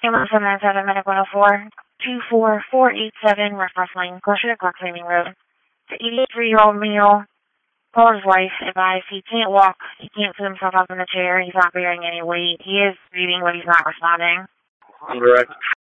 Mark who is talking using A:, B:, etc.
A: Ambulance 797, Medic 104, 24487, West Wrestling, closer to Clark Flaming Road. The 83-year-old male called his wife, advised he can't walk, he can't sit himself up in the chair, he's not bearing any weight. He is breathing, but he's not responding.
B: I'm direct.